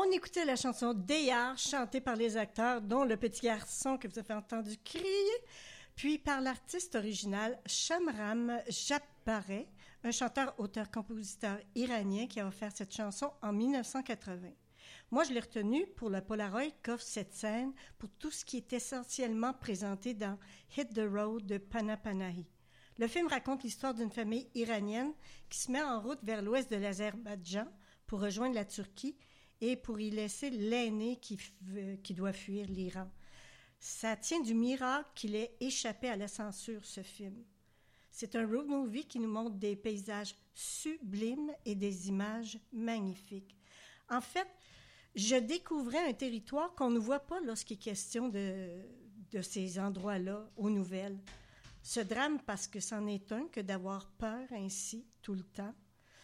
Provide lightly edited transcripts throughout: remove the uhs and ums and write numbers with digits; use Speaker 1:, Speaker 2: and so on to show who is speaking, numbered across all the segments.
Speaker 1: On écoutait la chanson Dayard, chantée par les acteurs, dont le petit garçon que vous avez entendu crier, puis par l'artiste original Shamram Jabbareh, un chanteur, auteur, compositeur iranien qui a offert cette chanson en 1980. Moi, je l'ai retenu pour le Polaroid qu'offre cette scène pour tout ce qui est essentiellement présenté dans Hit the Road de Pana Panahi. Le film raconte l'histoire d'une famille iranienne qui se met en route vers l'ouest de l'Azerbaïdjan pour rejoindre la Turquie et pour y laisser l'aîné qui doit fuir l'Iran. Ça tient du miracle qu'il ait échappé à la censure, ce film. C'est un road movie qui nous montre des paysages sublimes et des images magnifiques. En fait, je découvrais un territoire qu'on ne voit pas lorsqu'il est question de ces endroits-là aux nouvelles. Ce drame, parce que c'en est un, que d'avoir peur ainsi tout le temps,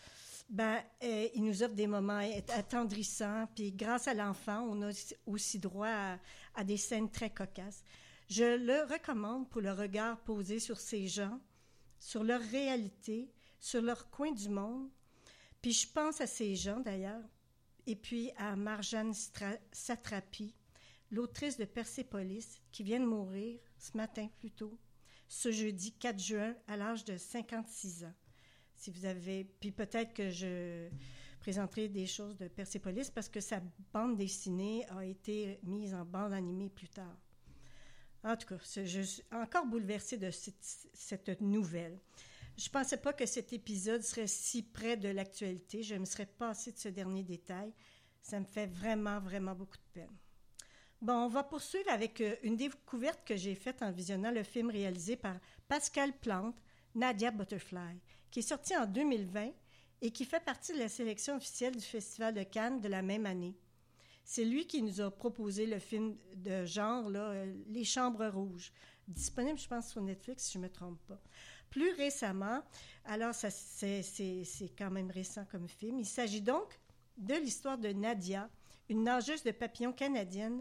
Speaker 1: il nous offre des moments attendrissants, puis grâce à l'enfant, on a aussi droit à des scènes très cocasses. Je le recommande pour le regard posé sur ces gens, sur leur réalité, sur leur coin du monde. Puis je pense à ces gens d'ailleurs, et puis à Marjane Satrapi, l'autrice de Persépolis, qui vient de mourir ce matin plus tôt, ce jeudi 4 juin, à l'âge de 56 ans. Si vous avez... Puis peut-être que je présenterai des choses de Persépolis parce que sa bande dessinée a été mise en bande animée plus tard. En tout cas, je suis encore bouleversée de cette nouvelle. Je ne pensais pas que cet épisode serait si près de l'actualité. Je me serais passée de ce dernier détail. Ça me fait vraiment, vraiment beaucoup de peine. Bon, on va poursuivre avec une découverte que j'ai faite en visionnant le film réalisé par Pascal Plante, Nadia Butterfly, qui est sorti en 2020 et qui fait partie de la sélection officielle du Festival de Cannes de la même année. C'est lui qui nous a proposé le film de genre, là, Les Chambres Rouges, disponible, je pense, sur Netflix, si je ne me trompe pas. Plus récemment, alors c'est quand même récent comme film, il s'agit donc de l'histoire de Nadia, une nageuse de papillon canadienne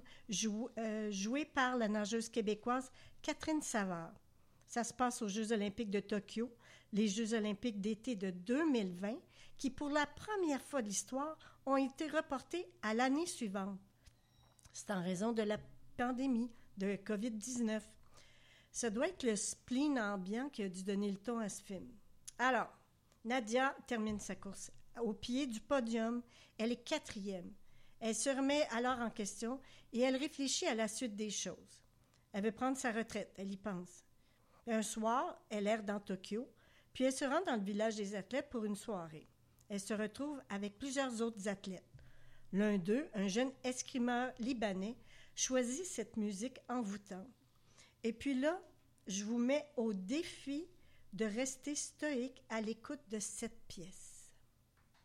Speaker 1: jouée par la nageuse québécoise Catherine Savard. Ça se passe aux Jeux olympiques de Tokyo, les Jeux olympiques d'été de 2020, qui, pour la première fois de l'histoire, ont été reportés à l'année suivante. C'est en raison de la pandémie de COVID-19. Ça doit être le spleen ambiant qui a dû donner le ton à ce film. Alors, Nadia termine sa course. Au pied du podium, elle est 4e. Elle se remet alors en question et elle réfléchit à la suite des choses. Elle veut prendre sa retraite, elle y pense. Un soir, elle erre dans Tokyo, puis elle se rend dans le village des athlètes pour une soirée. Elle se retrouve avec plusieurs autres athlètes. L'un d'eux, un jeune escrimeur libanais, choisit cette musique envoûtante. Et puis là, je vous mets au défi de rester stoïque à l'écoute de cette pièce.